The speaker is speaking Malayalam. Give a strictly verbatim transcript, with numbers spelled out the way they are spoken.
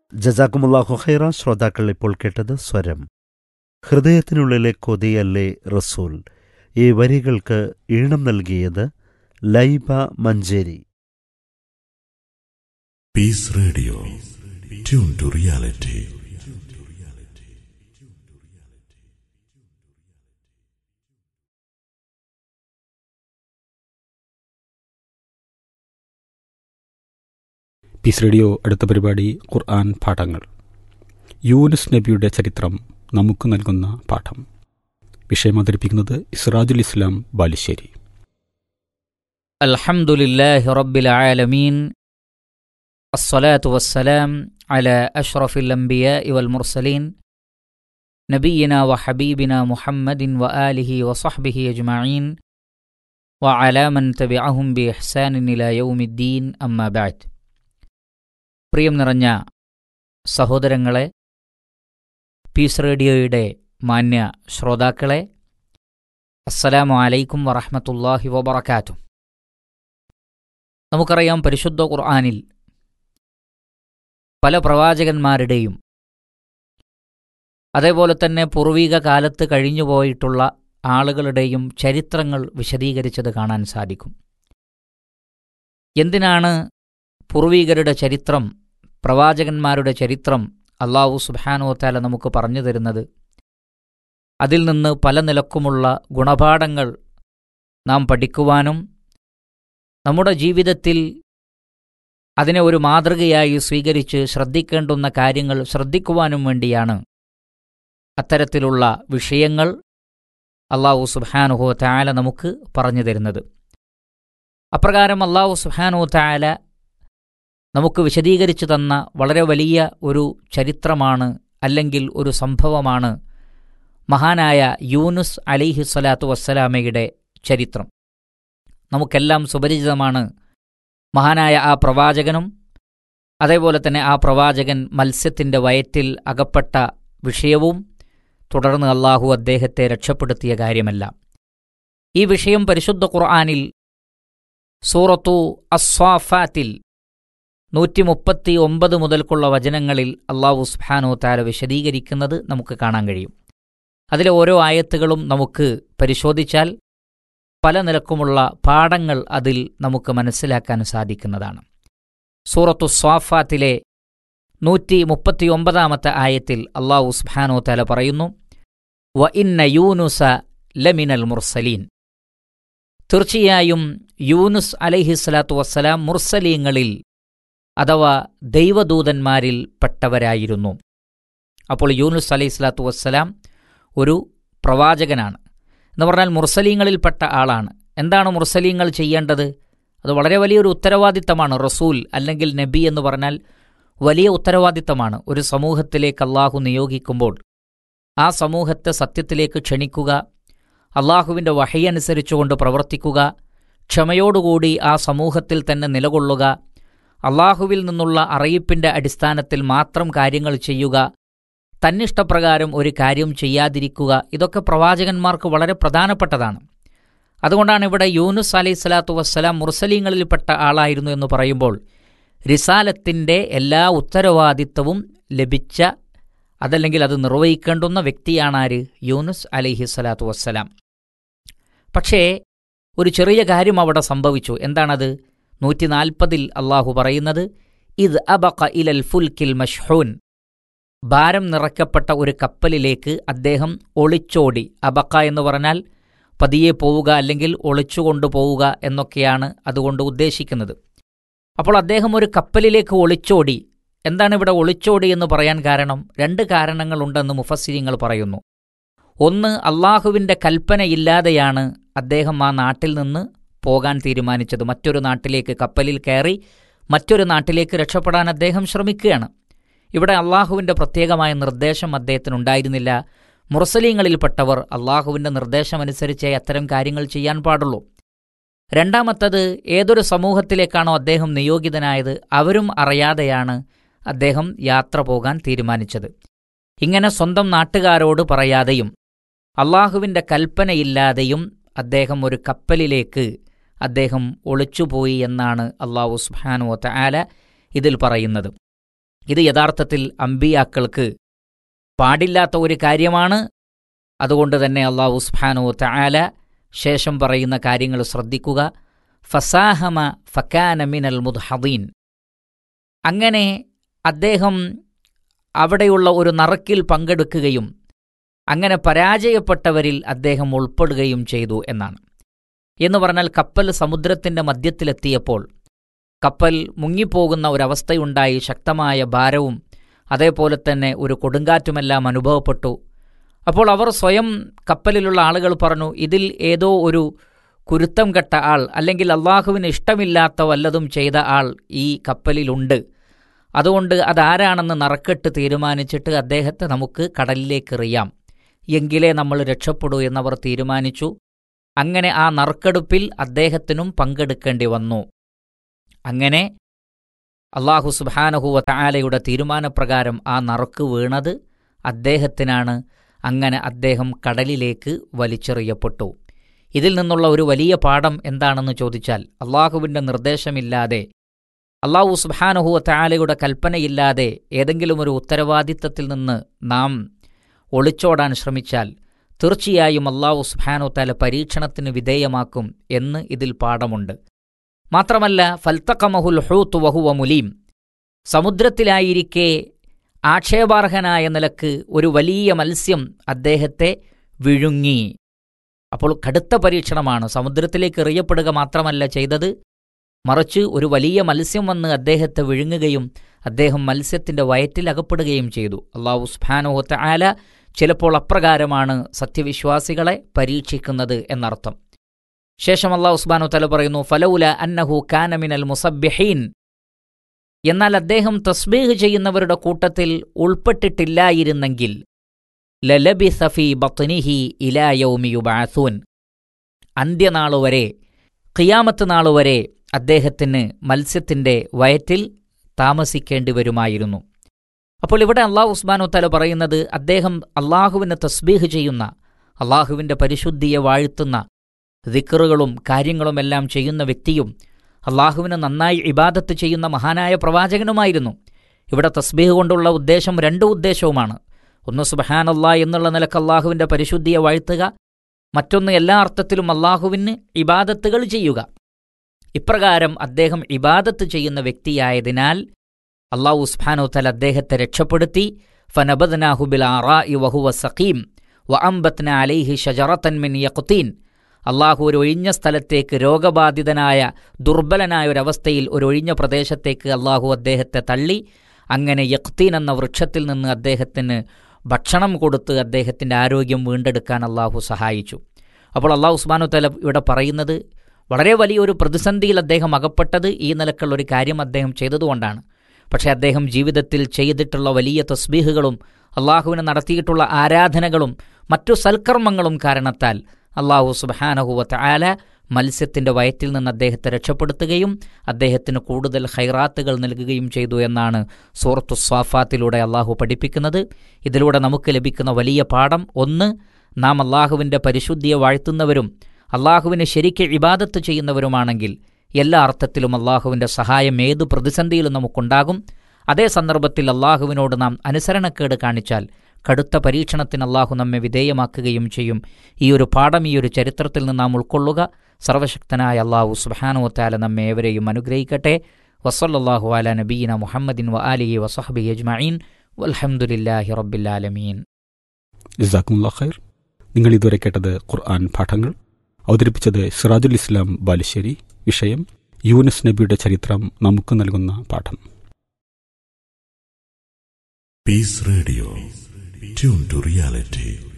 ജസാക്കുമുല്ലാഹു ഖൈറ. ശ്രോതാക്കൾ ഇപ്പോൾ കേട്ടത് സ്വരം. ഹൃദയത്തിനുള്ളിലെ കൊതിയല്ലേ റസൂൽ. ഈ വരികൾക്ക് ഈണം നൽകിയത് Laiba Manjeri. Piece radio, tune to reality. Piece radio അടുത്ത പരിപാടി ഖുർആൻ പാഠങ്ങൾ. യൂനുസ് നബിയുടെ ചരിത്രം നമുക്ക് നൽകുന്ന പാഠം. വിഷയം അവതരിപ്പിക്കുന്നത് ഇസ്റാജുൽ ഇസ്ലാം ബാലുശ്ശേരി. അൽഹംദുലില്ലാഹി റബ്ബിൽ ആലമീൻ, അസ്സലാത്തു വസ്സലാം അലാ അഷ്റഫിൽ അംബിയാഇ വൽ മുർസലീൻ നബിയിനാ വ ഹബീബിനാ മുഹമ്മദിൻ വ ആലിഹി വ സ്വഹ്ബിഹി അജ്മഈൻ വ അലാ മൻ തബിഅഹും ബി ഇഹ്സാനിൻ ഇലാ യൗമിദ്ദീൻ. അമ്മാ ബഅദ്. പ്രിയം നിറഞ്ഞ സഹോദരങ്ങളെ, പീസ് റേഡിയോയുടെ മാന്യ ശ്രോതാക്കളെ, അസ്സലാമു അലൈക്കും വറഹ്മത്തുള്ളാഹി വബറകാതുഹു. നമുക്കറിയാം, പരിശുദ്ധ ഖുർആനിൽ പല പ്രവാചകന്മാരുടെയും അതേപോലെ തന്നെ പൂർവിക കാലത്ത് കഴിഞ്ഞുപോയിട്ടുള്ള ആളുകളുടെയും ചരിത്രങ്ങൾ വിശദീകരിച്ചത് കാണാൻ സാധിക്കും. എന്തിനാണ് പൂർവികരുടെ ചരിത്രം, പ്രവാചകന്മാരുടെ ചരിത്രം അല്ലാഹു സുബ്ഹാനഹു വ തആല നമുക്ക് പറഞ്ഞു തരുന്നത്? അതിൽ നിന്ന് പല നിലക്കുമുള്ള ഗുണപാഠങ്ങൾ നാം പഠിക്കുവാനും നമ്മുടെ ജീവിതത്തിൽ അതിനെ ഒരു മാതൃകയായി സ്വീകരിച്ച് ശ്രദ്ധിക്കേണ്ടുന്ന കാര്യങ്ങൾ ശ്രദ്ധിക്കുവാനും വേണ്ടിയാണ് അത്തരത്തിലുള്ള വിഷയങ്ങൾ അല്ലാഹു സുബ്ഹാനഹു വ തആല നമുക്ക് പറഞ്ഞു തരുന്നത്. അപ്രകാരം അല്ലാഹു സുബ്ഹാനഹു വ തആല നമുക്ക് വിശദീകരിച്ചു തന്ന വളരെ വലിയ ഒരു ചരിത്രമാണ്, അല്ലെങ്കിൽ ഒരു സംഭവമാണ് മഹാനായ യൂനുസ് അലൈഹി സ്വലാത്തു വസ്സലാമയുടെ ചരിത്രം. നമുക്കെല്ലാം സുപരിചിതമാണ് മഹാനായ ആ പ്രവാചകനും അതേപോലെ തന്നെ ആ പ്രവാചകൻ മത്സ്യത്തിൻ്റെ വയറ്റിൽ അകപ്പെട്ട വിഷയവും തുടർന്ന് അല്ലാഹു അദ്ദേഹത്തെ രക്ഷപ്പെടുത്തിയ കാര്യമെല്ലാം. ഈ വിഷയം പരിശുദ്ധ ഖുർആനിൽ സൂറത്തു അസ്സാഫാത്തിൽ നൂറ്റി മുപ്പത്തി ഒമ്പത് മുതൽക്കുള്ള വചനങ്ങളിൽ അല്ലാഹു സുബ്ഹാനഹു വ തആല വിശദീകരിക്കുന്നത് നമുക്ക് കാണാൻ കഴിയും. അതിലെ ഓരോ ആയത്തുകളും നമുക്ക് പരിശോധിച്ചാൽ പല നിലക്കുമുള്ള പാഠങ്ങൾ അതിൽ നമുക്ക് മനസ്സിലാക്കാൻ സാധിക്കുന്നതാണ്. സൂറത്തു സ്വാഫാത്തിലെ നൂറ്റി മുപ്പത്തി ഒമ്പതാമത്തെ ആയത്തിൽ അല്ലാഹു സുബ്ഹാനഹു വ തആല പറയുന്നു, വ ഇന്ന യൂനുസ ലമിനൽ മുർസലീൻ. തീർച്ചയായും യൂനുസ് അലൈഹിസ്സലാത്തു വസ്സലാം മുർസലീങ്ങളിൽ അഥവാ ദൈവദൂതന്മാരിൽ പെട്ടവരായിരുന്നു. അപ്പോൾ യൂനുസ് അലൈഹിസ്സലാത്തു വസ്സലാം ഒരു പ്രവാചകനാണ് എന്ന് പറഞ്ഞാൽ മുർസലീങ്ങളിൽപ്പെട്ട ആളാണ്. എന്താണ് മുർസലീങ്ങൾ ചെയ്യേണ്ടത്? അത് വളരെ വലിയൊരു ഉത്തരവാദിത്തമാണ്. റസൂൽ അല്ലെങ്കിൽ നബി എന്ന് പറഞ്ഞാൽ വലിയ ഉത്തരവാദിത്തമാണ്. ഒരു സമൂഹത്തിലേക്ക് അല്ലാഹു നിയോഗിക്കുമ്പോൾ ആ സമൂഹത്തെ സത്യത്തിലേക്ക് ക്ഷണിക്കുക, അല്ലാഹുവിൻ്റെ വഹി അനുസരിച്ചുകൊണ്ട് പ്രവർത്തിക്കുക, ക്ഷമയോടുകൂടി ആ സമൂഹത്തിൽ തന്നെ നിലകൊള്ളുക, അല്ലാഹുവിൽ നിന്നുള്ള അറിയിപ്പിൻ്റെ അടിസ്ഥാനത്തിൽ മാത്രം കാര്യങ്ങൾ ചെയ്യുക, തന്നിഷ്ടപ്രകാരം ഒരു കാര്യം ചെയ്യാതിരിക്കുക. ഇതൊക്കെ പ്രവാചകന്മാർക്ക് വളരെ പ്രധാനപ്പെട്ടതാണ്. അതുകൊണ്ടാണ് ഇവിടെ യൂനുസ് അലൈഹി സ്വലാത്തു വസ്സലാം മുർസലീങ്ങളിൽപ്പെട്ട ആളായിരുന്നു എന്ന് പറയുമ്പോൾ റിസാലത്തിൻ്റെ എല്ലാ ഉത്തരവാദിത്തവും ലഭിച്ച, അതല്ലെങ്കിൽ അത് നിർവഹിക്കേണ്ടുന്ന വ്യക്തിയാണാര്? യൂനുസ് അലൈഹി സ്വലാത്തു വസ്സലാം. പക്ഷേ ഒരു ചെറിയ കാര്യം അവിടെ സംഭവിച്ചു. എന്താണത്? നൂറ്റി നാൽപ്പതിൽ അള്ളാഹു പറയുന്നത്, ഇത് അബഖ ഇലൽ ഫുൽക്കിൽ മഷ്ഹൂൻ. ഭാരം നിറയ്ക്കപ്പെട്ട ഒരു കപ്പലിലേക്ക് അദ്ദേഹം ഒളിച്ചോടി. അബഖ എന്ന് പറഞ്ഞാൽ പതിയെ പോവുക അല്ലെങ്കിൽ ഒളിച്ചുകൊണ്ടു പോവുക എന്നൊക്കെയാണ് അതുകൊണ്ട് ഉദ്ദേശിക്കുന്നത്. അപ്പോൾ അദ്ദേഹം ഒരു കപ്പലിലേക്ക് ഒളിച്ചോടി. എന്താണ് ഇവിടെ ഒളിച്ചോടി എന്ന് പറയാൻ കാരണം? രണ്ട് കാരണങ്ങളുണ്ടെന്ന് മുഫസ്സിരിങ്ങൾ പറയുന്നു. ഒന്ന്, അള്ളാഹുവിൻ്റെ കൽപ്പനയില്ലാതെയാണ് അദ്ദേഹം ആ നാട്ടിൽ നിന്ന് പോകാൻ തീരുമാനിച്ചത്. മറ്റൊരു നാട്ടിലേക്ക് കപ്പലിൽ കയറി മറ്റൊരു നാട്ടിലേക്ക് രക്ഷപ്പെടാൻ അദ്ദേഹം ശ്രമിക്കുകയാണ്. ഇവിടെ അള്ളാഹുവിൻ്റെ പ്രത്യേകമായ നിർദ്ദേശം അദ്ദേഹത്തിനുണ്ടായിരുന്നില്ല. മുർസലീങ്ങളിൽപ്പെട്ടവർ അള്ളാഹുവിൻ്റെ നിർദ്ദേശമനുസരിച്ചേ അത്തരം കാര്യങ്ങൾ ചെയ്യാൻ പാടുള്ളൂ. രണ്ടാമത്തത്, ഏതൊരു സമൂഹത്തിലേക്കാണോ അദ്ദേഹം നിയോഗിതനായത് അവരും അറിയാതെയാണ് അദ്ദേഹം യാത്ര പോകാൻ തീരുമാനിച്ചത്. ഇങ്ങനെ സ്വന്തം നാട്ടുകാരോട് പറയാതെയും അള്ളാഹുവിൻ്റെ കൽപ്പനയില്ലാതെയും അദ്ദേഹം ഒരു കപ്പലിലേക്ക് അദ്ദേഹം ഒളിച്ചുപോയി എന്നാണ് അല്ലാഹു സുബ്ഹാനഹു വ തആല ഇതിൽ പറയുന്നത്. ഇത് യഥാർത്ഥത്തിൽ അമ്പിയാക്കൾക്ക് പാടില്ലാത്ത ഒരു കാര്യമാണ്. അതുകൊണ്ട് തന്നെ അല്ലാഹു സുബ്ഹാനഹു തആല ശേഷം പറയുന്ന കാര്യങ്ങൾ ശ്രദ്ധിക്കുക. ഫസാഹമ ഫകാന മിനൽ മുദ്ഹദീൻ. അങ്ങനെ അദ്ദേഹം അവിടെയുള്ള ഒരു നറുക്കിൽ പങ്കെടുക്കുകയും അങ്ങനെ പരാജയപ്പെട്ടവരിൽ അദ്ദേഹം ഉൾപ്പെടുകയും ചെയ്തു എന്നാണ്. എന്ന് പറഞ്ഞാൽ കപ്പൽ സമുദ്രത്തിൻ്റെ മധ്യത്തിലെത്തിയപ്പോൾ കപ്പൽ മുങ്ങിപ്പോകുന്ന ഒരവസ്ഥയുണ്ടായി. ശക്തമായ ഭാരവും അതേപോലെ തന്നെ ഒരു കൊടുങ്കാറ്റുമെല്ലാം അനുഭവപ്പെട്ടു. അപ്പോൾ അവർ സ്വയം കപ്പലിലുള്ള ആളുകൾ പറഞ്ഞു, ഇതിൽ ഏതോ ഒരു കുരുത്തം കെട്ട ആൾ, അല്ലെങ്കിൽ അള്ളാഹുവിന് ഇഷ്ടമില്ലാത്ത വല്ലതും ചെയ്ത ആൾ ഈ കപ്പലിലുണ്ട്. അതുകൊണ്ട് അതാരാണെന്ന് നറുക്കിട്ട് തീരുമാനിച്ചിട്ട് അദ്ദേഹത്തെ നമുക്ക് കടലിലേക്ക് എറിയാം, എങ്കിലേ നമ്മൾ രക്ഷപ്പെടൂ എന്നവർ തീരുമാനിച്ചു. അങ്ങനെ ആ നറുക്കെടുപ്പിൽ അദ്ദേഹത്തിനും പങ്കെടുക്കേണ്ടി വന്നു. അങ്ങനെ അല്ലാഹു സുബ്ഹാനഹു വ തആലയുടെ തീരുമാനപ്രകാരം ആ നറുക്ക് വീണത് അദ്ദേഹത്തിനാണ്. അങ്ങനെ അദ്ദേഹം കടലിലേക്ക് വലിച്ചെറിയപ്പെട്ടു. ഇതിൽ നിന്നുള്ള ഒരു വലിയ പാഠം എന്താണെന്ന് ചോദിച്ചാൽ, അള്ളാഹുവിൻ്റെ നിർദ്ദേശമില്ലാതെ, അല്ലാഹു സുബ്ഹാനഹു വ തആലയുടെ കൽപ്പനയില്ലാതെ ഏതെങ്കിലും ഒരു ഉത്തരവാദിത്തത്തിൽ നിന്ന് നാം ഒളിച്ചോടാൻ ശ്രമിച്ചാൽ തീർച്ചയായും അല്ലാഹു സുബ്ഹാനഹു വ തആല പരീക്ഷണത്തിന് വിധേയമാക്കും എന്ന് ഇതിൽ പാഠമുണ്ട്. മാത്രമല്ല, ഫൽതഖമഹുൽ ഹൂത്ത് വഹുവ മുലീം, സമുദ്രത്തിലായിരിക്കെ ആക്ഷേപാർഹനായ നിലക്ക് ഒരു വലിയ മത്സ്യം അദ്ദേഹത്തെ വിഴുങ്ങി. അപ്പോൾ കടുത്ത പരീക്ഷണമാണ്. സമുദ്രത്തിലേക്ക് എറിയപ്പെടുക മാത്രമല്ല ചെയ്തത്, മറിച്ച് ഒരു വലിയ മത്സ്യം വന്ന് അദ്ദേഹത്തെ വിഴുങ്ങുകയും അദ്ദേഹം മത്സ്യത്തിൻ്റെ വയറ്റിൽ അകപ്പെടുകയും ചെയ്തു. അല്ലാഹു സുബ്ഹാനഹു വ തആല ചിലപ്പോൾ അപ്രകാരമാണ് സത്യവിശ്വാസികളെ പരീക്ഷിക്കുന്നത് എന്നർത്ഥം. ശേഷം അല്ലാഹു സുബ്ഹാനഹു വ തആല പറയുന്നു, ഫലൗല അന്നഹു കാന മിനൽ മുസബ്ബിഹീൻ, എന്നാൽ അദ്ദേഹം തസ്ബീഹ് ചെയ്യുന്നവരുടെ കൂട്ടത്തിൽ ഉൾപ്പെട്ടിട്ടില്ലായിരുന്നെങ്കിൽ ലലബിസ ഫീ ബത്നിഹി ഇലാ യൗമി യുബഅസൂൻ, അന്ത്യനാളുവരെ, ഖിയാമത്ത് നാളുവരെ അദ്ദേഹത്തിന് മത്സ്യത്തിൻ്റെ വയറ്റിൽ താമസിക്കേണ്ടി വരുമായിരുന്നു. അപ്പോൾ ഇവിടെ അല്ലാഹു സുബ്ഹാനഹു വ തആല പറയുന്നത്, അദ്ദേഹം അള്ളാഹുവിനെ തസ്ബീഹ് ചെയ്യുന്ന, അള്ളാഹുവിൻ്റെ പരിശുദ്ധിയെ വാഴ്ത്തുന്ന ദിക്റുകളും കാര്യങ്ങളുമെല്ലാം ചെയ്യുന്ന വ്യക്തിയും അള്ളാഹുവിന് നന്നായി ഇബാദത്ത് ചെയ്യുന്ന മഹാനായ പ്രവാചകനുമായിരുന്നു. ഇവിടെ തസ്ബീഹ് കൊണ്ടുള്ള ഉദ്ദേശം രണ്ട് ഉദ്ദേശവുമാണ്. ഒന്ന് സുബ്ഹാനല്ലാഹ് എന്നുള്ള നിലക്ക് അള്ളാഹുവിൻ്റെ പരിശുദ്ധിയെ വാഴ്ത്തുക, മറ്റൊന്ന് എല്ലാ അർത്ഥത്തിലും അള്ളാഹുവിന് ഇബാദത്തുകൾ ചെയ്യുക. ഇപ്രകാരം അദ്ദേഹം ഇബാദത്ത് ചെയ്യുന്ന വ്യക്തിയായതിനാൽ അല്ലാഹു സുബ്ഹാനഹു വ തആല അദ്ദേഹത്തെ രക്ഷപ്പെടുത്തി. ഫനബദ്നാഹു ബിൽ ആറാഇ വഹുവ സഖീം വഅംബത്നാ അലൈഹി ശജറതൻ മിൻ യഖ്തീൻ, അള്ളാഹു ഒരു ഒഴിഞ്ഞ സ്ഥലത്തേക്ക്, രോഗബാധിതനായ ദുർബലനായ ഒരവസ്ഥയിൽ ഒരു ഒഴിഞ്ഞ പ്രദേശത്തേക്ക് അള്ളാഹു അദ്ദേഹത്തെ തള്ളി. അങ്ങനെ യഖ്തീൻ എന്ന വൃക്ഷത്തിൽ നിന്ന് അദ്ദേഹത്തിന് ഭക്ഷണം കൊടുത്ത് അദ്ദേഹത്തിൻ്റെ ആരോഗ്യം വീണ്ടെടുക്കാൻ അള്ളാഹു സഹായിച്ചു. അപ്പോൾ അല്ലാഹു സുബ്ഹാനഹു വ തആല ഇവിടെ പറയുന്നത്, വളരെ വലിയൊരു പ്രതിസന്ധിയിൽ അദ്ദേഹം അകപ്പെട്ടത് ഈ നിലക്കുള്ള ഒരു കാര്യം അദ്ദേഹം ചെയ്തതുകൊണ്ടാണ്. പക്ഷേ അദ്ദേഹം ജീവിതത്തിൽ ചെയ്തിട്ടുള്ള വലിയ തസ്ബീഹുകളും അള്ളാഹുവിനെ നടത്തിയിട്ടുള്ള ആരാധനകളും മറ്റു സൽക്കർമ്മങ്ങളും കാരണത്താൽ അല്ലാഹു സുബ്ഹാനഹു വ തആല മത്സ്യത്തിൻ്റെ വയറ്റിൽ നിന്ന് അദ്ദേഹത്തെ രക്ഷപ്പെടുത്തുകയും അദ്ദേഹത്തിന് കൂടുതൽ ഖൈറാത്തുകൾ നൽകുകയും ചെയ്തു എന്നാണ് സൂറത്തു സ്വാഫാത്തിലൂടെ അള്ളാഹു പഠിപ്പിക്കുന്നത്. ഇതിലൂടെ നമുക്ക് ലഭിക്കുന്ന വലിയ പാഠം, ഒന്ന്, നാം അള്ളാഹുവിൻ്റെ പരിശുദ്ധിയെ വാഴ്ത്തുന്നവരും അള്ളാഹുവിന് ശരിക്ക് ഇബാദത്ത് ചെയ്യുന്നവരുമാണെങ്കിൽ എല്ലാ അർത്ഥത്തിലും അള്ളാഹുവിൻ്റെ സഹായം ഏത് പ്രതിസന്ധിയിലും നമുക്കുണ്ടാകും. അതേ സന്ദർഭത്തിൽ അള്ളാഹുവിനോട് നാം അനുസരണക്കേട് കാണിച്ചാൽ കടുത്ത പരീക്ഷണത്തിന് അള്ളാഹു നമ്മെ വിധേയമാക്കുകയും ചെയ്യും. ഈ ഒരു പാഠം, ഈ ഒരു ചരിത്രത്തിൽ നിന്ന് നാം ഉൾക്കൊള്ളുക. സർവശക്തനായ അള്ളാഹു സുബ്ഹാനഹു വ തആല നമ്മെ ഏവരെയും അനുഗ്രഹിക്കട്ടെ. വസല്ലല്ലാഹു അലാ നബിയിന മുഹമ്മദിൻ വ ആലിഹി വസഹ്ബിഹി അജ്മഈൻ വൽഹംദുലില്ലാഹി റബ്ബിൽ ആലമീൻ. ജസാക്കുമുല്ലാഹ് ഖൈർ. നിങ്ങൾ ഇതുവരെ കേട്ടത് ഖുർആൻ പാഠങ്ങൾ. അവതരിപ്പിച്ചത് സിറാജുൽ ഇസ്ലാം ബാലുശ്ശേരി. വിഷയം യൂനുസ് നബിയുടെ ചരിത്രം നമുക്ക് നൽകുന്ന പാഠം. Peace Radio. Tune to reality.